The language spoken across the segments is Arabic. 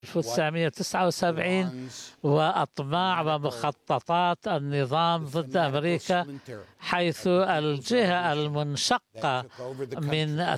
1979 وأطماع ومخططات النظام ضد أمريكا، حيث الجهة المنشقة من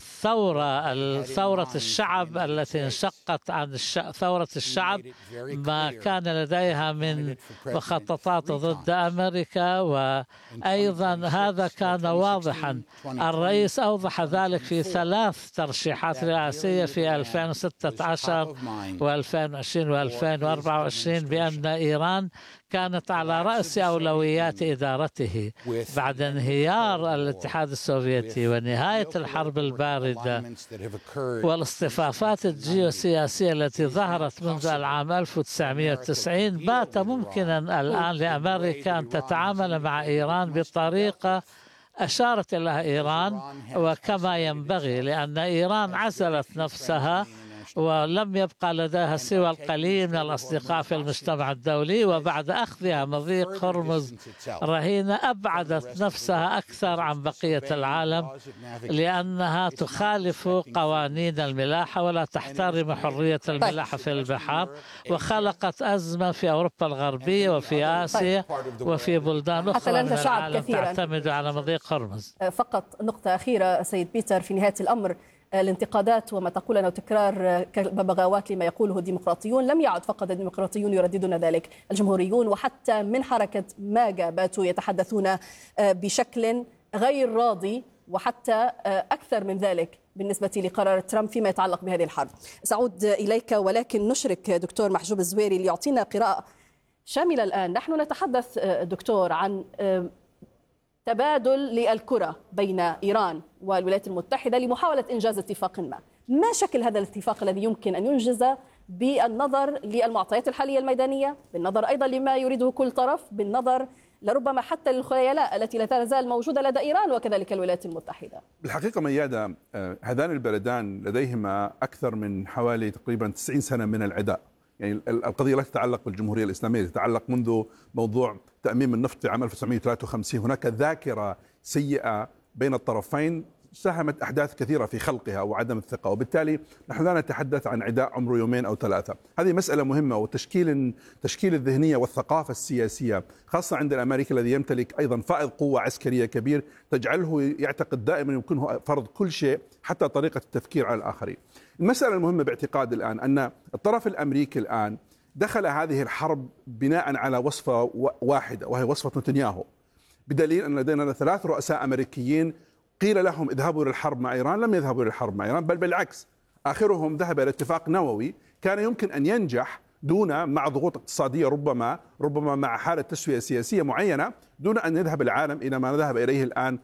ثورة الشعب التي انشقت عن ثورة الشعب ما كان لديها من مخططات ضد أمريكا. وأيضا هذا كان واضحا، الرئيس أوضح ذلك في 3 ترشيحات رئاسية في 2016 و2020 و2024 بأن إيران كانت على رأس أولويات إدارته بعد انهيار الاتحاد السوفيتي ونهاية الحرب الباردة والاصطفافات الجيوسياسية التي ظهرت منذ العام 1990. بات ممكنا الآن لأمريكا أن تتعامل مع إيران بطريقة أشارت إليها إيران وكما ينبغي، لأن إيران عزلت نفسها ولم يبقى لديها سوى القليل من الأصدقاء في المجتمع الدولي، وبعد أخذها مضيق هرمز رهينة أبعدت نفسها أكثر عن بقية العالم، لأنها تخالف قوانين الملاحة ولا تحترم حرية الملاحة في البحار، وخلقت أزمة في أوروبا الغربية وفي آسيا وفي بلدان أخرى من العالم تعتمد على مضيق هرمز. فقط نقطة أخيرة سيد بيتر في نهاية الأمر، الانتقادات وما تقول أنه تكرار ببغاوات لما يقوله الديمقراطيون، لم يعد فقط الديمقراطيون يرددون ذلك، الجمهوريون وحتى من حركة ماجا باتوا يتحدثون بشكل غير راضي وحتى أكثر من ذلك بالنسبة لقرار ترامب فيما يتعلق بهذه الحرب. سأعود إليك ولكن نشرك دكتور محجوب الزويري ليعطينا قراءة شاملة الآن. نحن نتحدث دكتور عن تبادل للكرة بين إيران والولايات المتحدة لمحاولة إنجاز اتفاق ما شكل هذا الاتفاق الذي يمكن أن ينجز بالنظر للمعطيات الحالية الميدانية، بالنظر أيضا لما يريده كل طرف، بالنظر لربما حتى للخيلاء التي لا تزال موجودة لدى إيران وكذلك الولايات المتحدة؟ بالحقيقة ميادة، هذان البلدان لديهما أكثر من حوالي تقريبا 90 سنة من العداء. يعني القضية لا تتعلق بالجمهورية الإسلامية، تتعلق منذ موضوع تأميم النفط في عام 1953. هناك ذاكرة سيئة بين الطرفين ساهمت أحداث كثيرة في خلقها وعدم الثقة، وبالتالي نحن لا نتحدث عن عداء عمره 2 أو 3. هذه مسألة مهمة، وتشكيل الذهنية والثقافة السياسية خاصة عند الأمريكي الذي يمتلك أيضا فائض قوة عسكرية كبير تجعله يعتقد دائما يمكنه فرض كل شيء حتى طريقة التفكير على الآخرين. المسألة المهمة باعتقاد الآن أن الطرف الأمريكي الآن دخل هذه الحرب بناء على وصفة واحدة وهي وصفة نتنياهو، بدليل أن لدينا 3 رؤساء أمريكيين قيل لهم اذهبوا للحرب مع إيران، لم يذهبوا للحرب مع إيران، بل بالعكس آخرهم ذهب إلى اتفاق نووي كان يمكن أن ينجح مع ضغوط اقتصادية ربما مع حالة تسوية سياسية معينة، دون أن يذهب العالم إلى ما ذهب إليه الآن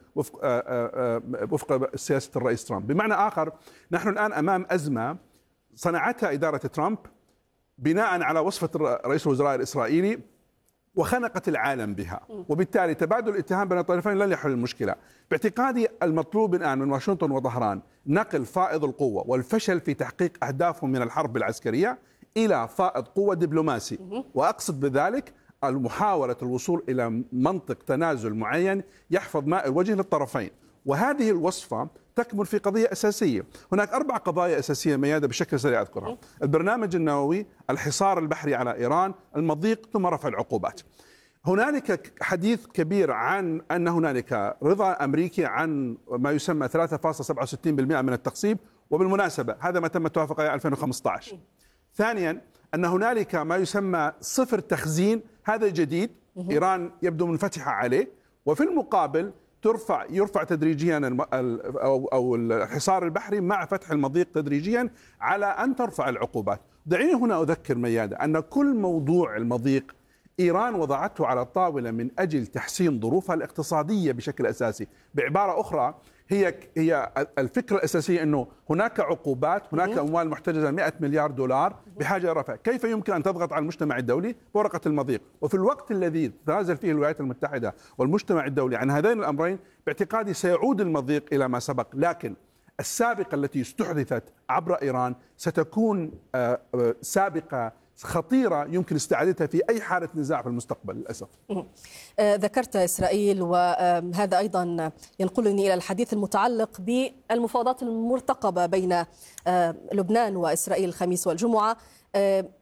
وفق سياسة الرئيس ترامب. بمعنى آخر، نحن الآن أمام أزمة صنعتها إدارة ترامب بناء على وصفة رئيس الوزراء الإسرائيلي وخنقت العالم بها، وبالتالي تبادل الاتهام بين الطرفين لن يحل المشكلة. باعتقادي المطلوب الآن من واشنطن وطهران نقل فائض القوة والفشل في تحقيق أهدافهم من الحرب العسكرية إلى فائض قوة دبلوماسي، وأقصد بذلك محاولة الوصول إلى منطق تنازل معين يحفظ ماء الوجه للطرفين. وهذه الوصفة تكمن في قضية أساسية. هناك 4 قضايا أساسية ميادة بشكل سريع أذكرها: البرنامج النووي، الحصار البحري على إيران، المضيق، ثم رفع العقوبات. هنالك حديث كبير عن أن هنالك رضا أمريكي عن ما يسمى 3.67% من التخصيب، وبالمناسبة هذا ما تم التوافق عليه 2015. ثانيا، أن هنالك ما يسمى صفر تخزين، هذا جديد، إيران يبدو منفتحة عليه، وفي المقابل يرفع تدريجيا أو الحصار البحري مع فتح المضيق تدريجيا على أن ترفع العقوبات. دعيني هنا أذكر ميادة أن كل موضوع المضيق إيران وضعته على الطاولة من أجل تحسين ظروفها الاقتصادية بشكل أساسي. بعبارة أخرى، هي الفكرة الأساسية أنه هناك عقوبات، هناك أموال محتجزة 100 مليار دولار بحاجة رفع. كيف يمكن أن تضغط على المجتمع الدولي بورقة المضيق؟ وفي الوقت الذي تنازل فيه الولايات المتحدة والمجتمع الدولي عن هذين الأمرين، باعتقادي سيعود المضيق إلى ما سبق، لكن السابقة التي استحدثت عبر إيران ستكون سابقة خطيرة يمكن استعادتها في أي حالة نزاع في المستقبل للأسف. ذكرت إسرائيل، وهذا أيضا ينقلني إلى الحديث المتعلق بالمفاوضات المرتقبة بين لبنان وإسرائيل الخميس والجمعة.